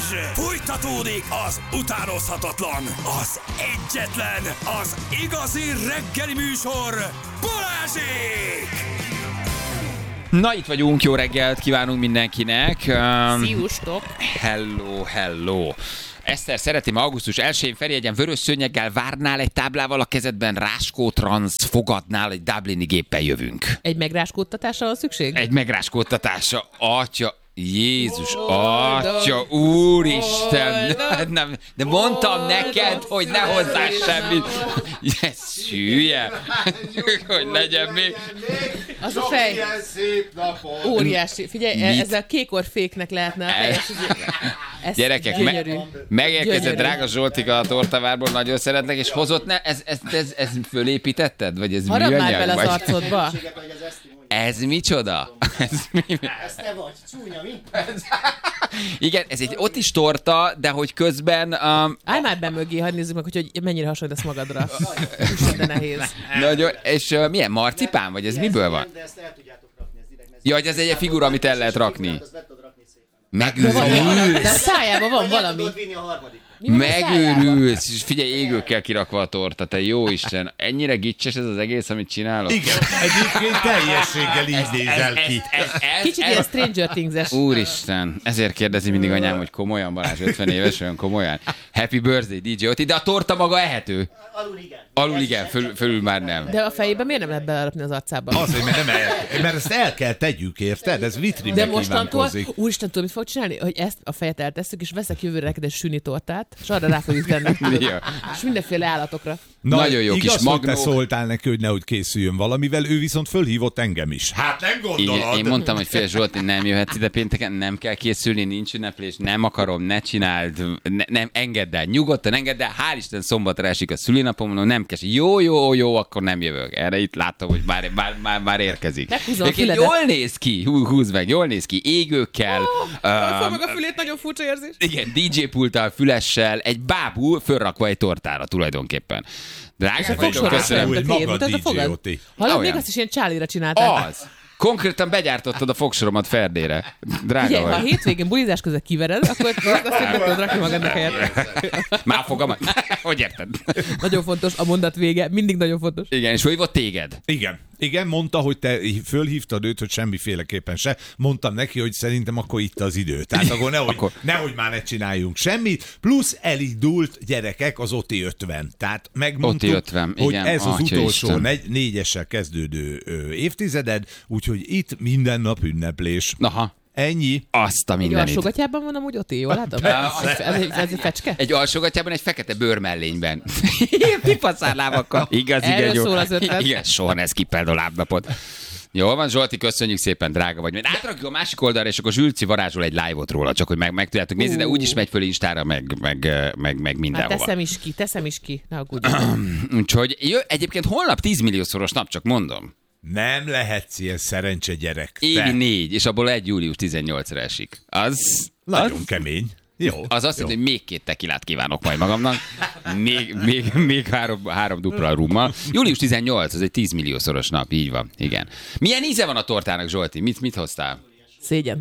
Fújtatódik az utánozhatatlan, az egyetlen, az igazi reggeli műsor, Balázsék! Na, itt vagyunk, jó reggelt kívánunk mindenkinek. Sziasztok! Hello. Eszter, szeretném, augusztus 1-én Ferihegyen vörös szőnyeggel várnál egy táblával a kezedben, ráskótransz fogadnál, egy dublini géppel jövünk. Egy megráskódtatásra van szükség? Egy megráskódtatásra, atya, Jézus, atya, úristen, nem, de mondtam neked, hogy ne hozzá semmit. Ez hülye, hogy legyen még. Az a fej. Óriási. Figyelj, ezzel kékorféknek lehetne a fejes. Gyerekek, megérkezett drága Zsoltika a tortavárból, nagyon szeretnek, és hozott, ez fölépítetted? Vagy ez harap műanyag? már bele az arcodba. Ez micsoda? Ez te vagy, csúnya, mi? Igen, ez egy ott is torta, de hogy közben... Állj már be mögé, hadd nézzük meg, hogy mennyire hasonlítasz magadra. De nehéz. Nagyon, és milyen marcipán, vagy ez miből van? De ezt el tudjátok rakni, ez direkt. Ja, hogy ez egy figura, amit el lehet rakni. De a szájában van valami. Tudod vinni a harmadik. Megőrülsz, és figyelj, égőkkel kirakva a torta, te jó Isten. Ennyire gicses ez az egész, amit csinálok? Igen, egyébként teljességgel így nézel ki. Kicsit ilyen Stranger Things-es. Úristen, ezért kérdezi mindig anyám, hogy komolyan, Balázs, 50 éves, olyan komolyan. Happy birthday, DJ Oti, de a torta maga ehető. Alul igen, fölül már nem. De a fejében miért nem lehet belerapni az arcába? Azért, mert ezt el kell tegyük, érted? Ez vitrinbe De mostantól, kívánkozik. úristen, tudom, mit fog csinálni? Hogy ezt a fejet eltesszük, és veszek jövőre neked egy süni tortát, és arra rá fogjuk tenni. Ja. És mindenféle állatokra. Nagyon jó kis igaz, hogy magnók. te szóltál neki, hogy nehogy készüljön valamivel, ő viszont fölhívott engem is. Hát nem gondolod. Igen, én mondtam, hogy fél Zsolti, nem jöhetsz ide pénteken, nem kell készülni, nincs ünneplés, nem akarom, ne csináld, nem, engedd el, nyugodtan engedd el, hál' Isten szombatra esik a szülinapom, mondom, nem kell, jó, akkor nem jövök. Erre itt láttam, hogy már érkezik. Jól néz ki, húzd meg, jól néz ki, égőkkel. Fog meg a fülét, nagyon furcsa érzés. Igen, DJ pulttal, fülessel, egy bábú fölrakva egy tortára tulajdonképpen. Drágák vagyok, köszönöm. Hallod, még azt is ilyen csálira csináltál. Az. Konkrétan begyártottad a fogsoromat Ferdére. Drága Ugye, vagy. ha a hétvégén bulizás között kivered, akkor azt meg tudod rakni magadnak helyet. Már fogamat. Hogy érted? Nagyon fontos a mondat vége, mindig nagyon fontos. Igen, és hívott téged? Igen, mondta, hogy te fölhívtad őt, hogy semmiféleképpen se. Mondtam neki, hogy szerintem akkor itt az idő. Tehát akkor nehogy már ne csináljunk semmit. Plusz elindult, gyerekek, az OTI 50. Tehát megmondtuk, OTI 50, hogy igen, ez az utolsó Isten. 4-essel kezdődő évtizeded, úgyhogy itt minden nap ünneplés. Aha. Ennyi. Azt a Egy mindenit. alsógatyában van amúgy OTI, jól látom? Ez egy fecske? Egy alsógatyában, egy fekete bőrmellényben. Pipaszárlábakkal. Igaz, Erről jó. szól az ötlet. Igen, soha ne skippeld a lábnapot. Jól van, Zsolti, köszönjük szépen, drága vagy. Átrakjuk a másik oldalra, és akkor Zsülci varázsol egy live-ot róla, csak hogy meg tudjátok nézni, de úgyis megy föl Instára, meg mindenhova. Hát teszem is ki, ne aggódj. Úgyhogy egyébként holnap 10 milliószoros nap, csak mondom. Nem lehetsz ilyen szerencse gyerek. Évi 4, és abból egy július 18-ra esik. Az nagyon kemény. Jó. Az azt jelenti, hogy még 2 tekilát kívánok majd magamnak. Még három dupla rummal. Július 18, az egy 10 milliószoros nap, így van. Igen. Milyen íze van a tortának, Zsolti? Mit hoztál? Szégyen.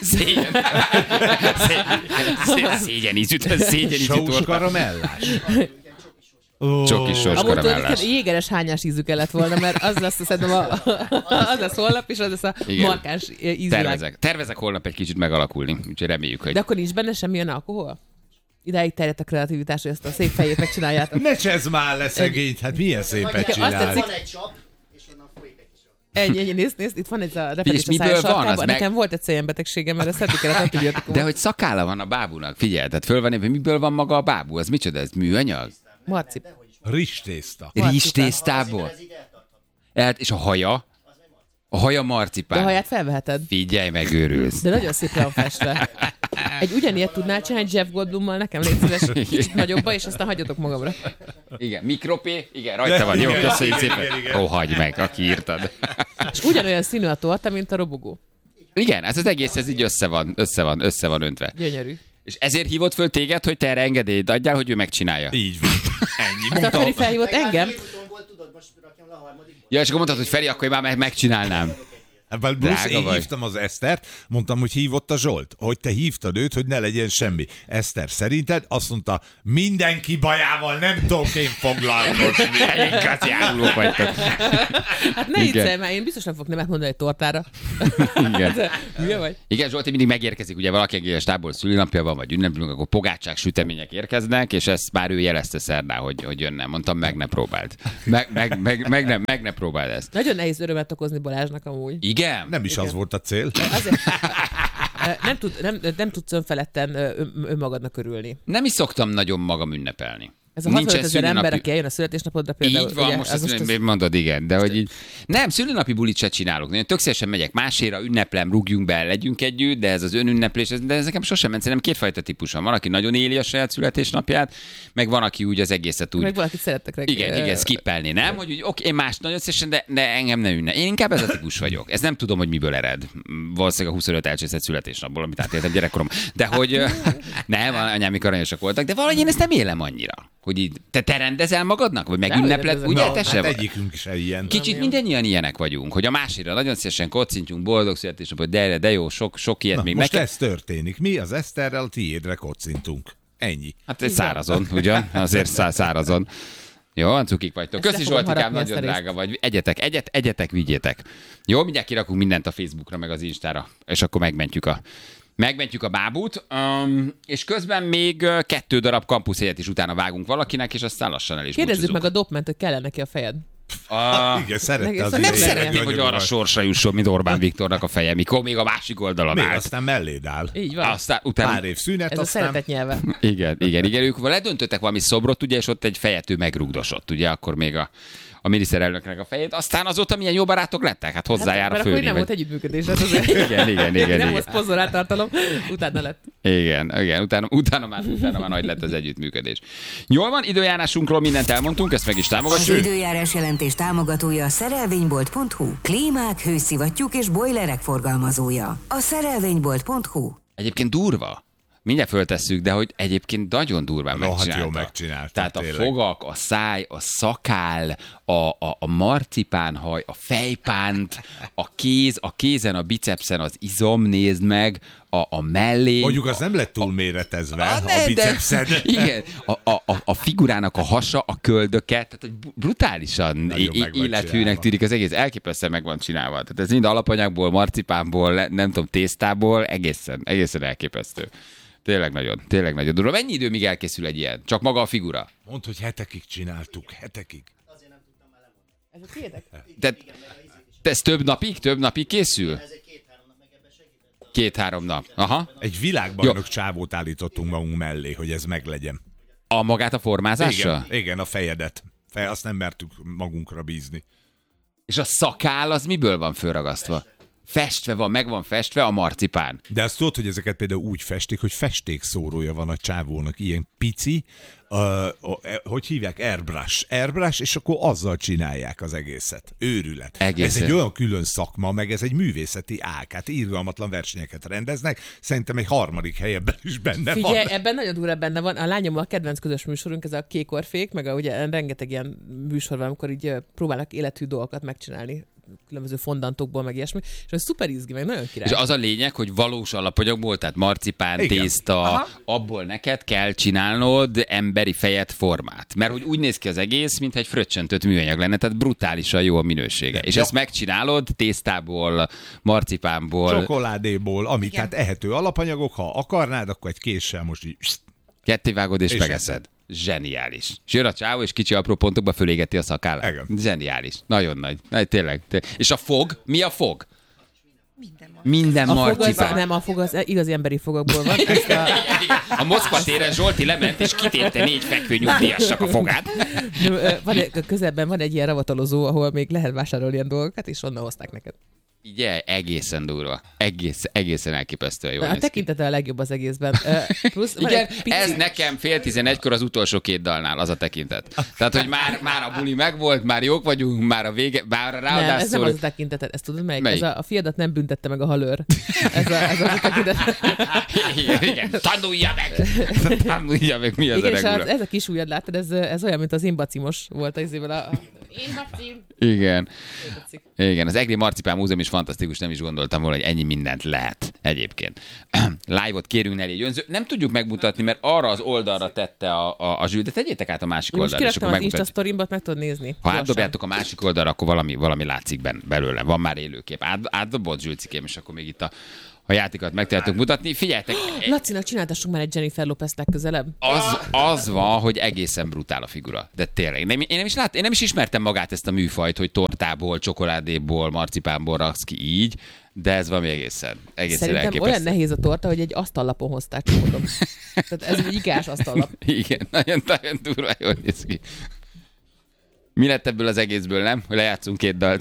Szégyen ízű Sós torta. karamellás. Csokis sós Amúgy karamellás. jégeres hányás ízű kellett volna, mert az lesz szerintem az lesz holnap, és az lesz a markáns ízvilág. Tervezek holnap egy kicsit megalakulni, úgyhogy reméljük, hogy... De akkor nincs benne semmilyen alkohol? Idáig terjedt a kreativitás, hogy ezt a szép fejét megcsináljátok. Ne csezd már le szegényt, hát milyen szépet csinál. Van egy csap, és onnan folyik egy kis Ennyi, nézd, itt van ez a repedés a miből szája van? sarkában. Az Nekem volt egy széjenbetegségem, mert ezt szedni kellett antibiotikumot. De hogy szakála van a bábúnak, figyelj, tehát föl van éve, miből van maga a bábú? Az micsoda, ez műanyag? Marcip. Rizstészta. Rizstésztából? És a haja? A haja marcipán. De a haját felveheted. Figyelj, megőrülsz. De nagyon szépre van festve. Egy ugyanilyet tudnál csinálni Jeff Goldblummal, nekem légy szíves, kicsit nagyobba, és aztán hagyjatok magamra. Igen, mikropé, igen, rajta van. Jó, köszönjük szépen. Rohagy meg, aki írtad. És ugyanolyan színű a torta, mint a robogó. Igen, ez az egész, ez így össze van öntve. Gyönyörű. És ezért hívott föl téged, hogy te erre engedélyt adjál, hogy ő megcsinálja. Így van. Ennyi. Hát a Feri felhívott engem. Tudod, most rakjam le a harmadik. Ja, és akkor mondtad, hogy Feri, akkor én már megcsinálnám. Bruce, én hívtam az Esztert, mondtam, hogy hívott a Zsolt, hogy te hívtad őt, hogy ne legyen semmi. Eszter, szerinted? Azt mondta, mindenki bajával nem tudok én foglalkozni. Igazi árulók vagytok. Hát ne viccelj már, én biztos nem fogok nemet mondani egy tortára. Igen. Hülye vagy? Igen, Zsolti mindig megérkezik, ugye valaki egész tából szülinapja van, vagy ünneplünk, akkor pogácsák, sütemények érkeznek, és ezt már ő jelezte szerdán, hogy jönne. Mondtam, meg ne próbáld. Meg ne próbáld ezt. Nagyon nehéz örömet okozni Balázsnak amúgy. Igen? Nem is az volt a cél. Azért, nem tudsz önfeledten önmagadnak örülni. Nem is szoktam nagyon magam ünnepelni. Ez a 65 000 ember, aki eljön a születésnapodra például. Így van, ugye, most ezt mondod, igen, de hogy így... Nem, szülinapi bulit se csinálok. Én tök szívesen megyek máséra, ünneplem, rúgjunk be, legyünk együtt, de ez az önünneplés, de ez nekem sosem ment. Szerintem kétfajta típus van. Van, aki nagyon éli a saját születésnapját, meg van, aki úgy az egészet úgy... Meg valakit szerettek rá. Igen, skippelni, nem? Hogy úgy, oké, én más nagyon szívesen, de engem nem ünnep. Én inkább ez a típus vagyok. Ez nem tudom, hogy miből ered. Valószínűleg a 25 elcsészett születésnapból, amit átéltem gyerekkorom. De hogy nem, anyámik aranyosak voltak, de valahogy én ezt nem élem annyira. Hogy így, te rendezel magadnak? Vagy megünnepled? Ugye, te hát egyikünk is ilyen. Kicsit mindannyian ilyenek vagyunk, hogy a másikra nagyon szívesen kocintjunk, boldog születésnapot, de jó, sok ilyet még most nekem. ez történik. Mi az Eszterrel a tiédre kocintunk. Ennyi. Hát ez szárazon, ugyan? Azért szárazon. Jó, cukik vagytok. Köszi Zsoltikám, nagyon drága vagy. Egyetek, vigyétek. Jó, mindjárt kirakunk mindent a Facebookra, meg az Instára, és akkor megmentjük a bábút, és közben még 2 darab kampuszjegyet is utána vágunk valakinek, és aztán lassan el is Kérdezzük meg a dopment, hogy kell neki a fejed. Igen, szerette az Nem Nem idejét, szeretném, hogy arra sorsa jusson, mint Orbán Viktornak a feje, mikor még a másik oldalon még állt. aztán melléd áll. Így van. Aztán utána... Pár év szünet, Ez a aztán... szeretet nyelve. Igen. Ők ledöntöttek valami szobrot, ugye, és ott egy fejető megrugdosott, ugye, akkor még a miniszterelnöknek a fejét. Aztán azóta milyen jó barátok lettek, hát hozzájár a Mert főnév. akkor nem volt együttműködés. Hát azért. Igen. Nem volt szponzoráltartalom, utána lett. Igen, utána már nagy lett az együttműködés. Jól van, időjárásunkról mindent elmondtunk, ezt meg is Az támogatjuk. időjárás jelentés támogatója a szerelvénybolt.hu. Klímák, hőszivattyúk és bojlerek forgalmazója. A szerelvénybolt.hu. Egyébként durva. Mindjárt föltesszük, de hogy egyébként nagyon durván megcsinálta. Hát jó megcsinálta. Tehát a tényleg. fogak, a száj, a szakál, a marcipánhaj, a fejpánt, a kézen, a bicepsen az izom, nézd meg, a mellé. Mondjuk az nem lett túl méretezve, Ne, a bicepszed. Igen, a figurának a hasa, a köldöke, tehát hogy brutálisan Nagyon meg van élethűnek csinálva. tűnik, az egész elképesztően meg van csinálva. Tehát ez mind alapanyagból, marcipánból, nem tudom, tésztából, egészen elképesztő. Tényleg nagyon durva. Mennyi idő, míg elkészül egy ilyen? Csak maga a figura? Mondd, hogy hetekig csináltuk, hetekig. Ez a tiédek? Tehát ez több napig készül? 2-3 nap. Aha. Egy világbajnok csávót állítottunk magunk mellé, hogy ez meglegyen. Magát a formázással? Igen, a fejedet. Azt nem mertük magunkra bízni. És a szakál az miből van fölragasztva? Festve van, meg van festve a marcipán. De azt tudod, hogy ezeket például úgy festik, hogy festékszórója van a csávónak, ilyen pici, hogy hívják? Airbrush, és akkor azzal csinálják az egészet. Őrület. Egészen. Ez egy olyan külön szakma, meg ez egy művészeti ág. Hát irgalmatlan versenyeket rendeznek. Szerintem egy 3. helyben is benne Figyelj, van. ebben nagyon durva benne van. A lányommal a kedvenc közös műsorunk, ez a Kékorfék, meg ugye rengeteg ilyen műsor van, amikor így próbálnak élethű dolgokat megcsinálni különböző fondantokból, meg ilyesmi, és ez szuper izgi, meg nagyon király. És az a lényeg, hogy valós alapanyagból, tehát marcipán, Igen. tészta, abból neked kell csinálnod emberi fejet, formát. Mert hogy úgy néz ki az egész, mintha egy fröccsöntött műanyag lenne, tehát brutálisan jó a minősége. És ezt megcsinálod tésztából, marcipánból. Csokoládéból, ami tehát ehető alapanyagok, ha akarnád, akkor egy késsel most így... Kettévágod és És megeszed. Zseniális. És jön a csávó, és kicsi apró pontokba fölégeti a szakállát. Igen. Zseniális. Nagyon nagy. Tényleg. És a fog? Mi a fog? Minden A fog az, marcipán. nem, a fog az igazi emberi fogakból van. Ezt A Moszkva téren Zsolti lement, és kitépte 4 fekvő nyugdíjasnak a fogát. Közelben van egy ilyen ravatalozó, ahol még lehet vásárolni ilyen dolgokat, és onnan hozták neked. Ugye, egészen durva. Egészen elképesztően jó. A tekintete a legjobb az egészben. Plusz, van Igen, egy pici- ez nekem 10:30-kor az utolsó 2 dalnál az a tekintet. Tehát, hogy már a buli megvolt, már jók vagyunk, már a vége, már Nem, ez nem ráadásul... az a tekintetet, ezt tudod melyik? Melyik? Ez a fiadat nem büntette meg a halőr. Ez az a tekintet. Igen, tanulja meg, mi az Igen, a és regula. ez a kis ujjad, látod, ez olyan, mint az imbacimos volt az évvel a Én Marci. Igen. Igen, az Egri Marcipán Múzeum is fantasztikus, nem is gondoltam volna, hogy ennyi mindent lehet egyébként. Live-ot kérünk Nelly Önző. Nem tudjuk megmutatni, mert arra az oldalra tette a Zsül, de tegyétek át a másik Most oldalra. kiraktam az Insta sztorimbat, meg tudod nézni. Ha átdobjátok a másik oldalra, akkor valami látszik belőle. Van már élőkép. Átdobott Zsülcikém, és akkor még itt a játékokat meg tudjátok mutatni. Figyeljetek! Lacinak csináltassunk már egy Jennifer Lopez legközelebb. Az van, hogy egészen brutál a figura. De tényleg. Én nem is ismertem magát ezt a műfajt, hogy tortából, csokoládéból, marcipánból raksz ki így, de ez valami egészen Szerintem elképesztő. olyan nehéz a torta, hogy egy asztallapon hozták, csak mondom. Tehát ez egy ikás asztallap. Igen, nagyon durva, jól néz ki. Mi lett ebből az egészből, nem? Hogy lejátszunk 2 dalt.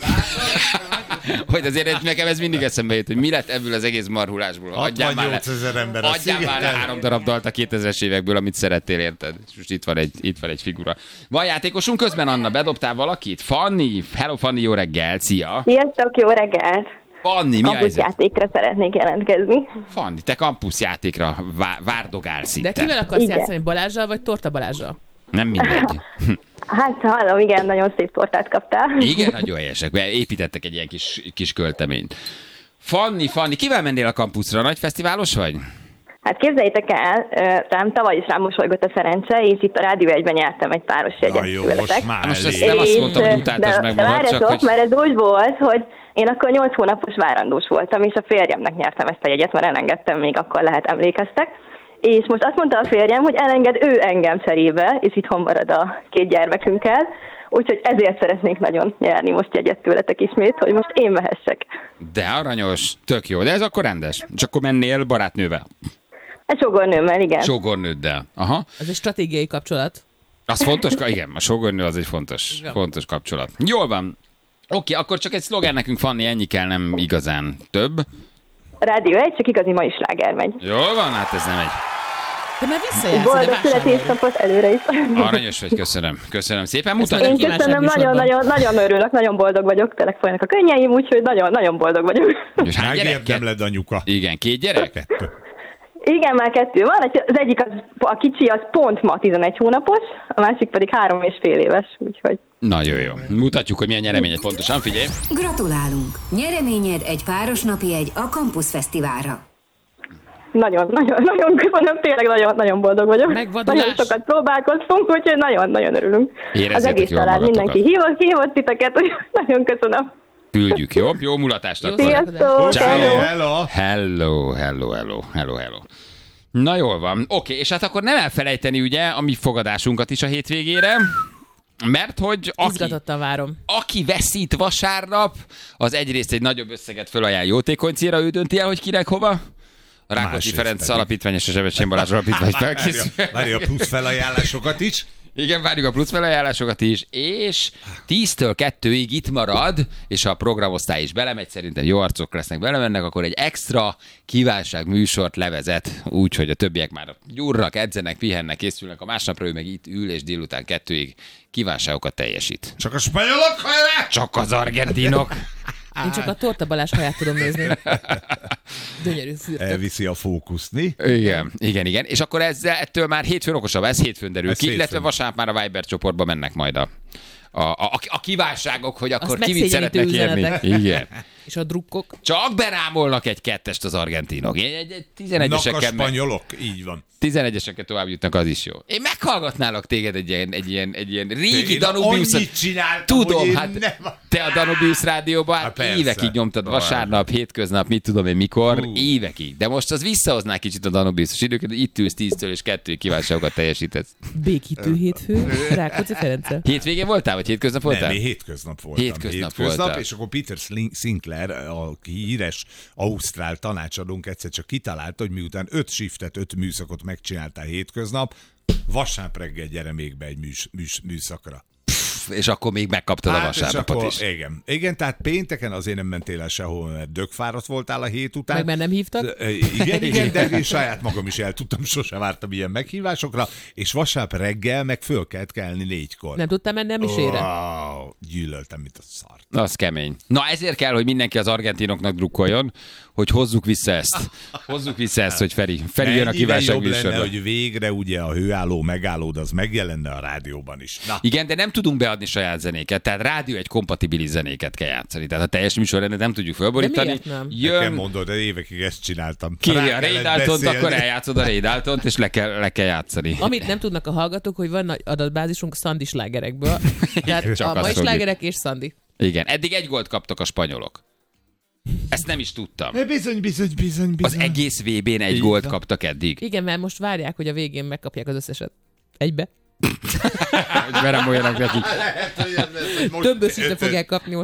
Hogy azért nekem ez mindig eszembe jut, hogy mi lett ebből az egész marhulásból. 68 000 ember a Adjál már le 3 darab dalt a 2000-es évekből, amit szerettél, érted? És most itt van egy figura. Van játékosunk közben, Anna, bedobtál valakit? Fanni, hello Fanni, jó reggel, szia! Sziasztok, jó reggelt! Fanni, mi a helyzet? Játékra szeretnék jelentkezni. Fanni, te kampuszjátékra várdogálsz itt. De kivel akarsz Igen. játszani, Balázsral vagy Torta Balázsral? Nem mindenki. Hát hallom, igen, nagyon szép tortát kaptál. Igen, nagyon helyesek. Építettek egy ilyen kis költeményt. Fanni, kivel mennél a kampuszra? Nagy fesztiválos vagy? Hát képzeljétek el, rám tavaly is rám mosolygott a szerencse, és itt a Rádió 1-ben nyertem egy páros jegyet Na jó, tőletek. most már Most ezt elég. nem azt mondtam, hogy utáltasd meg magad, csak várjatok, hogy... mert ez úgy volt, hogy én akkor 8 hónapos várandós voltam, és a férjemnek nyertem ezt a jegyet, mert elengedtem, még akkor lehet emlékeztek. És most azt mondta a férjem, hogy elenged ő engem cserébe, és itthon marad a 2 gyermekünkkel. Úgyhogy ezért szeretnék nagyon nyerni most jegyet tőletek ismét, hogy most én mehessek. De aranyos, tök jó, de ez akkor rendes. Csak akkor mennél barátnővel. Egy sógornőmmel, igen. Sógornőddel. Aha. Ez egy stratégiai kapcsolat. Az fontos, igen, a sógornő az egy fontos kapcsolat. Jól van. Oké, akkor csak egy szlogán nekünk, Fanni, ennyi kell, nem igazán több. Rádió 1, csak igazi mai sláger megy. Jól van, hát ez nem egy... Te már visszajátsz, de Boldog vásárolj. születésnapot előre is. Aranyos vagy, köszönöm. Köszönöm szépen, Ezt mutatjuk. Én köszönöm, nagyon örülök, nagyon boldog vagyok, tényleg folynak a könnyeim, úgyhogy nagyon boldog vagyok. És hány gyerek? Megérdem led anyuka. Igen, 2 gyerek? 2. Igen, már 2 van, az egyik, a kicsi az pont ma 11 hónapos, a másik pedig 3,5 éves, úgyhogy... Nagyon jó. Mutatjuk, hogy milyen nyereményed pontosan, figyelj. Gratulálunk! Nyereményed egy páros napi a Campus Fesztiválra. Nagyon köszönöm, tényleg nagyon boldog vagyok. Megvadulás. Nagyon sokat próbálkoztunk, úgyhogy nagyon örülünk. Érezzétek Az egész jól család, magatokat. mindenki hívott titeket, úgyhogy nagyon köszönöm. Küldjük, jó? Jó mulatást akkor. Sziasztok! Ciao. Hello. Hello. Na jól van. Oké, és hát akkor nem elfelejteni ugye a mi fogadásunkat is a hétvégére, mert hogy Izgatottan várom. aki veszít vasárnap, az egyrészt egy nagyobb összeget fölajánl jótékony célra, ő dönti el, hogy kinek hova. A Rákóczi Másrészt Ferenc pedig. Alapítvány és a Sebestyén Balázs Alapítvány felkészül. Várja a plusz felajánlásokat is. Igen, várjuk a plusz felajánlásokat is, és 10-től 2-ig itt marad, és ha a programosztály is belemegy, szerintem jó arcok lesznek, belemennek, akkor egy extra kívánság műsort levezet, úgyhogy a többiek már gyúrnak, edzenek, pihennek, készülnek, a másnapra ő meg itt ül, és délután 2-ig kívánságokat teljesít. Csak a spanyolok hajrá! Csak az argentinok! Én csak a Torta Balázs haját tudom nézni. Gyönyörű fürtök. Elviszi a fókuszt, mi? Igen. És akkor ettől már hétfőn okosabb, ez hétfőn derül Ez ki, hétfőn. illetve vasárnap már a Viber csoportba mennek majd a kívánságok, hogy akkor Azt ki mit szeretne megszégyenítő kérni. üzenetek. Igen. És a drukkok. Csak berámolnak egy 2-est az argentinok. Egy Nak a 11-eseken spanyolok, így van. 11-eseken tovább jutnak, az is jó. Én meghallgatnálak téged egy ilyen régi Én Danubius. annyit csináltam, Tudom, hogy én hát nem... te a Danubius rádióban Hát persze. évekig nyomtad Tovább. vasárnap, hétköznap, mit tudom én mikor, évekig. De most az visszahozná kicsit a Danubius időket, hogy itt ülsz 10-től és 2-ig kívánságokat teljesítesz. Békítő hétfő. Rákóczi Ferenccel. Hétvégén voltál, vagy hétköznap voltál? Nem, én hétköznap voltam. Hétköznap voltál. És akkor Peter Sinclair, a híres ausztrál tanácsadónk egyszer csak kitalálta, hogy miután 5 shiftet, 5 műszakot megcsináltál hétköznap, vasárnap reggel gyere még be egy műszakra. És akkor még megkaptad a és vasárnapot akkor, is. Igen, tehát pénteken azért nem mentél el sehol, mert dögfáradt voltál a hét után. Meg már nem hívtak? Igen, de én saját magam is el tudtam, sosem vártam ilyen meghívásokra, és vasárnap reggel meg föl kellett kelni 4-kor. Nem tudtál menni a misére? Wow. gyűlöltem, mint a szart. Az kemény. Na ezért kell, hogy mindenki az argentinoknak drukkoljon, hogy hozzuk vissza ezt. Hozzuk vissza ezt, hogy Feri jön a kívánság jobb lenne, műsorba. hogy végre ugye a hőálló megállód, az megjelenne a rádióban is. Na. Igen, de nem tudunk beadni saját zenéket, tehát rádió egy kompatibilis zenéket kell játszani. Tehát a teljes műsorrendet nem tudjuk felborítani. De miért nem? Nekem Jön, mondod, de évekig ezt csináltam. kéri Rá a kellett Ray Daltont, beszélni. akkor eljátszod a Ray Daltont, és le kell játszani. Amit nem tudnak a hallgatók, hogy van nagy adatbázisunk Szandi slágerekből. Tehát Csak a mai azt mondjuk. slágerek és Szandi. Igen, eddig 1 gólt kaptak a spanyolok. Ezt nem is tudtam. Bizony. Az egész VB-n 1 Így gólt van. kaptak eddig. Igen, mert most várják, hogy a végén megkapják az összeset. Egybe. Hogy beremoljanak nekik. Több összeset fogják kapni most.